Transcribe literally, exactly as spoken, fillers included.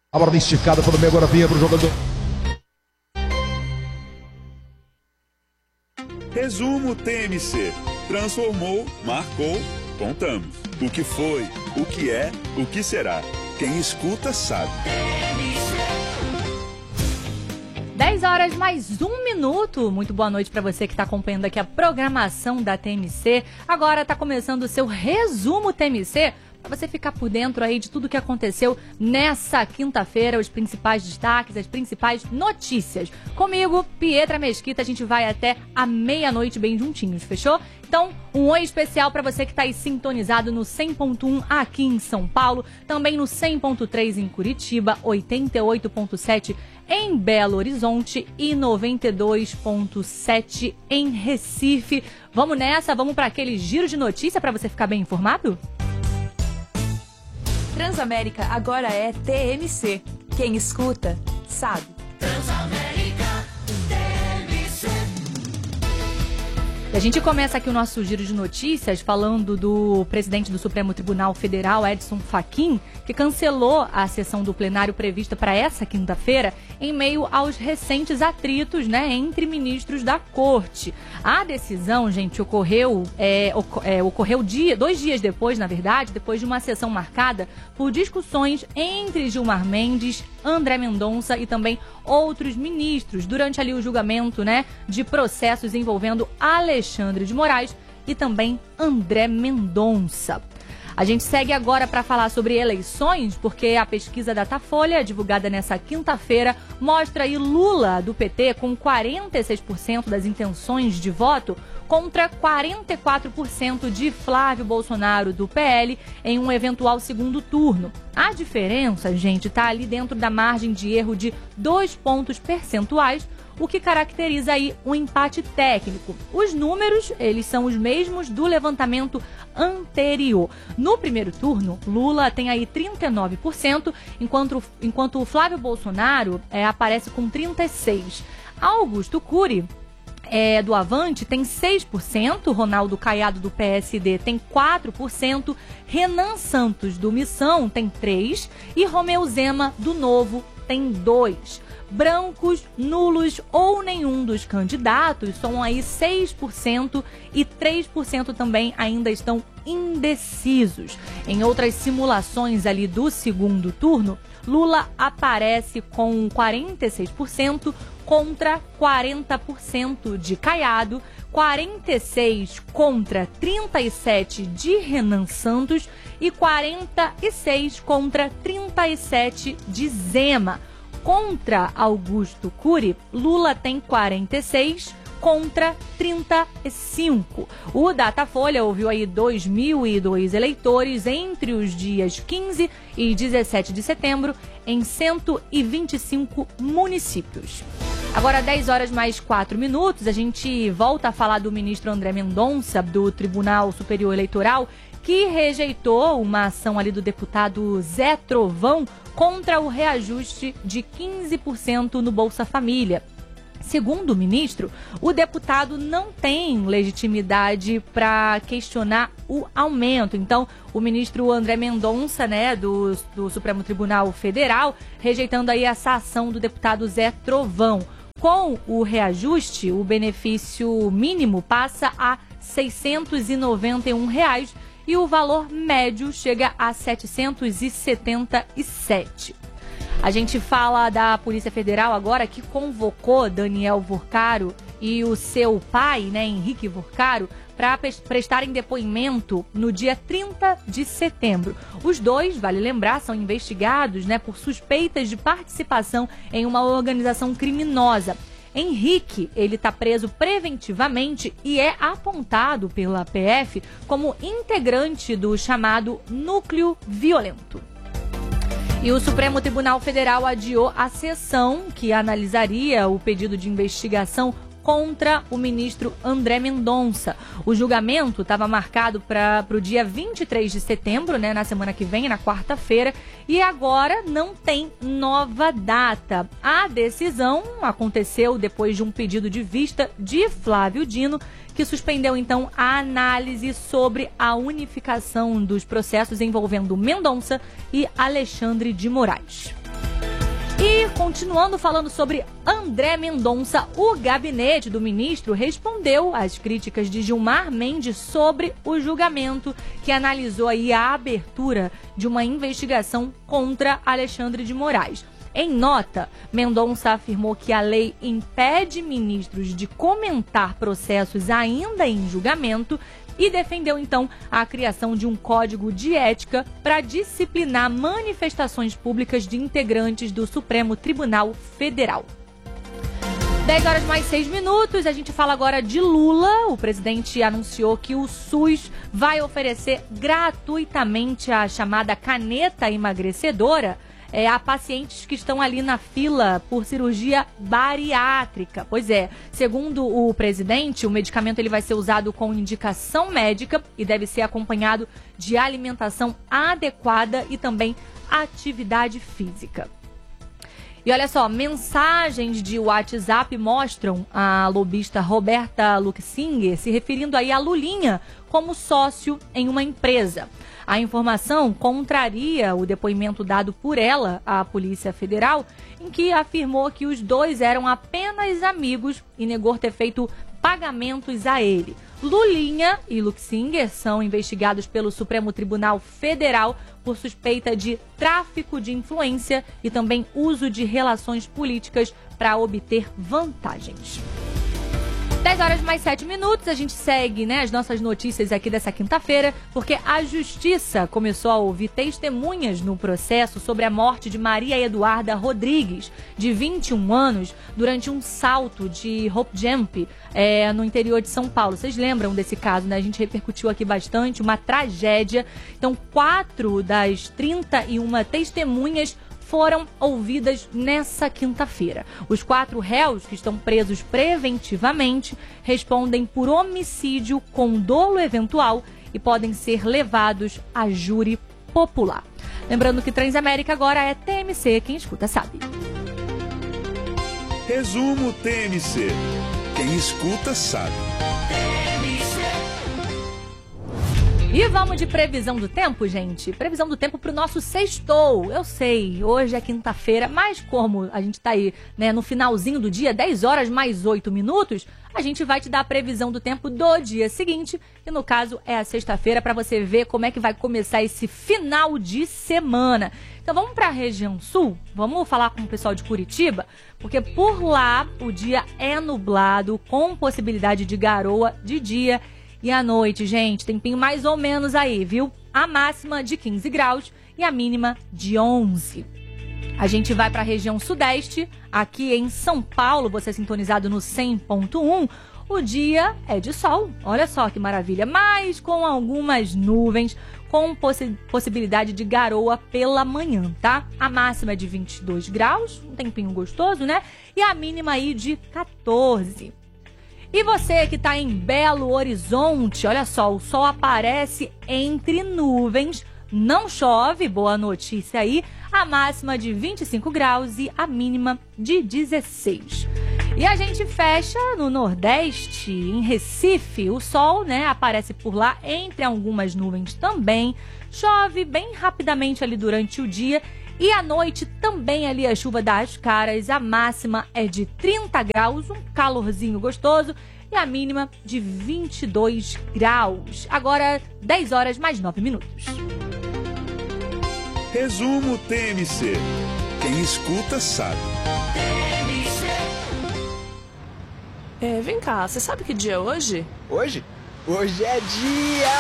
A bola esticada pelo meio, agora vinha pro jogador. Resumo T M C. Transformou, marcou, contamos. O que foi, o que é, o que será. Quem escuta sabe. dez horas mais um minuto. Muito boa noite para você que está acompanhando aqui a programação da T M C. Agora está começando o seu resumo T M C, para você ficar por dentro aí de tudo que aconteceu nessa quinta-feira, os principais destaques, as principais notícias. Comigo, Pietra Mesquita, a gente vai até a meia-noite bem juntinhos, fechou? Então, um oi especial para você que está aí sintonizado no cem ponto um aqui em São Paulo, também no cem ponto três em Curitiba, oitenta e oito ponto sete em Belo Horizonte e noventa e dois ponto sete em Recife. Vamos nessa, vamos para aquele giro de notícia para você ficar bem informado? Transamérica agora é T M C. Quem escuta, sabe. Transamérica T M C. A gente começa aqui o nosso giro de notícias falando do presidente do Supremo Tribunal Federal, Edson Fachin, que cancelou a sessão do plenário prevista para essa quinta-feira em meio aos recentes atritos, né, entre ministros da Corte. A decisão, gente, ocorreu, é, ocor- é, ocorreu dia, dois dias depois, na verdade, depois de uma sessão marcada por discussões entre Gilmar Mendes, André Mendonça e também outros ministros durante ali o julgamento, né, de processos envolvendo Alexandre de Moraes e também André Mendonça. A gente segue agora para falar sobre eleições, porque a pesquisa Datafolha, divulgada nessa quinta-feira, mostra aí Lula, do P T, com quarenta e seis por cento das intenções de voto, contra quarenta e quatro por cento de Flávio Bolsonaro, do P L, em um eventual segundo turno. A diferença, gente, está ali dentro da margem de erro de dois pontos percentuais, o que caracteriza aí um empate técnico. Os números, eles são os mesmos do levantamento anterior. No primeiro turno, Lula tem aí trinta e nove por cento, enquanto, enquanto o Flávio Bolsonaro é, aparece com trinta e seis por cento. Augusto Cury, É, do Avante, tem seis por cento, Ronaldo Caiado, do P S D, tem quatro por cento, Renan Santos, do Missão, tem três por cento e Romeu Zema, do Novo, tem dois por cento. Brancos, nulos ou nenhum dos candidatos são aí seis por cento e três por cento também ainda estão indecisos. Em outras simulações ali do segundo turno, Lula aparece com quarenta e seis por cento contra quarenta por cento de Caiado, quarenta e seis por cento contra trinta e sete por cento de Renan Santos e quarenta e seis por cento contra trinta e sete por cento de Zema. Contra Augusto Cury, Lula tem quarenta e seis contra trinta e cinco. O Datafolha ouviu aí dois mil e dois eleitores entre os dias quinze e dezessete de setembro em cento e vinte e cinco municípios. Agora, dez horas mais quatro minutos, a gente volta a falar do ministro André Mendonça, do Tribunal Superior Eleitoral, que rejeitou uma ação ali do deputado Zé Trovão contra o reajuste de quinze por cento no Bolsa Família. Segundo o ministro, o deputado não tem legitimidade para questionar o aumento. Então, o ministro André Mendonça, né, do, do Supremo Tribunal Federal, rejeitando aí essa ação do deputado Zé Trovão. Com o reajuste, o benefício mínimo passa a seiscentos e noventa e um reais e o valor médio chega a setecentos e setenta e sete. A gente fala da Polícia Federal agora, que convocou Daniel Vorcaro e o seu pai, né, Henrique Vorcaro, para prestarem depoimento no dia trinta de setembro. Os dois, vale lembrar, são investigados, né, por suspeitas de participação em uma organização criminosa. Henrique, ele está preso preventivamente e é apontado pela P F como integrante do chamado núcleo violento. E o Supremo Tribunal Federal adiou a sessão que analisaria o pedido de investigação contra o ministro André Mendonça. O julgamento estava marcado para o dia vinte e três de setembro, né, na semana que vem, na quarta-feira, e agora não tem nova data. A decisão aconteceu depois de um pedido de vista de Flávio Dino, que suspendeu então a análise sobre a unificação dos processos envolvendo Mendonça e Alexandre de Moraes. E, continuando falando sobre André Mendonça, o gabinete do ministro respondeu às críticas de Gilmar Mendes sobre o julgamento que analisou aí a abertura de uma investigação contra Alexandre de Moraes. Em nota, Mendonça afirmou que a lei impede ministros de comentar processos ainda em julgamento e defendeu, então, a criação de um código de ética para disciplinar manifestações públicas de integrantes do Supremo Tribunal Federal. dez horas mais seis minutos, a gente fala agora de Lula. O presidente anunciou que o SUS vai oferecer gratuitamente a chamada caneta emagrecedora É, a pacientes que estão ali na fila por cirurgia bariátrica. Pois é, segundo o presidente, o medicamento ele vai ser usado com indicação médica e deve ser acompanhado de alimentação adequada e também atividade física. E olha só, mensagens de WhatsApp mostram a lobista Roberta Luxinger se referindo aí a Lulinha como sócio em uma empresa. A informação contraria o depoimento dado por ela à Polícia Federal, em que afirmou que os dois eram apenas amigos e negou ter feito pagamentos a ele. Lulinha e Luxinger são investigados pelo Supremo Tribunal Federal por suspeita de tráfico de influência e também uso de relações políticas para obter vantagens. dez horas mais sete minutos, a gente segue, né, as nossas notícias aqui dessa quinta-feira, porque a Justiça começou a ouvir testemunhas no processo sobre a morte de Maria Eduarda Rodrigues, de vinte e um anos, durante um salto de rope jump é, no interior de São Paulo. Vocês lembram desse caso, né? A gente repercutiu aqui bastante, uma tragédia. Então, quatro das trinta e uma testemunhas foram ouvidas nessa quinta-feira. Os quatro réus, que estão presos preventivamente, respondem por homicídio com dolo eventual e podem ser levados a júri popular. Lembrando que Transamérica agora é T M C, quem escuta sabe. Resumo T M C. Quem escuta sabe. E vamos de previsão do tempo, gente? Previsão do tempo para o nosso sextou. Eu sei, hoje é quinta-feira, mas como a gente está aí, né, no finalzinho do dia, dez horas mais oito minutos, a gente vai te dar a previsão do tempo do dia seguinte, que no caso é a sexta-feira, para você ver como é que vai começar esse final de semana. Então vamos para a região sul, vamos falar com o pessoal de Curitiba, porque por lá o dia é nublado, com possibilidade de garoa de dia. E à noite, gente, tempinho mais ou menos aí, viu? A máxima de quinze graus e a mínima de onze. A gente vai para a região sudeste, aqui em São Paulo, você sintonizado no cem ponto um. O dia é de sol, olha só que maravilha, mas com algumas nuvens, com possi- possibilidade de garoa pela manhã, tá? A máxima é de vinte e dois graus, um tempinho gostoso, né? E a mínima aí de quatorze. E você que está em Belo Horizonte, olha só, o sol aparece entre nuvens, não chove, boa notícia aí, a máxima de vinte e cinco graus e a mínima de dezesseis. E a gente fecha no Nordeste, em Recife, o sol, né, aparece por lá entre algumas nuvens também, chove bem rapidamente ali durante o dia. E à noite também ali a chuva dá as caras, a máxima é de trinta graus, um calorzinho gostoso, e a mínima de vinte e dois graus. Agora, dez horas mais nove minutos. Resumo T M C. Quem escuta sabe. É, vem cá, você sabe que dia é hoje? Hoje? Hoje é dia...